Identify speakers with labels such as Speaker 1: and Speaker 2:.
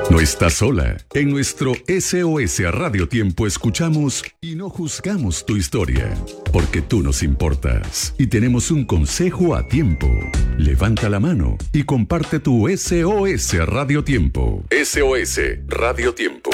Speaker 1: No estás sola. En nuestro SOS Radio Tiempo escuchamos y no juzgamos tu historia, porque tú nos importas y tenemos un consejo a tiempo. Levanta la mano y comparte tu SOS Radio Tiempo. SOS Radio Tiempo.